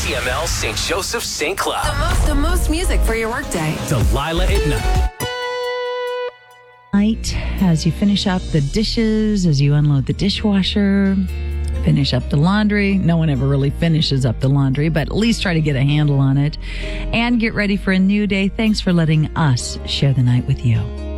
CML St. Joseph St. Cloud. The most music for your workday. Delilah at night. As you finish up the dishes, as you unload the dishwasher, finish up the laundry. No one ever really finishes up the laundry, but at least try to get a handle on it and get ready for a new day. Thanks for letting us share the night with you.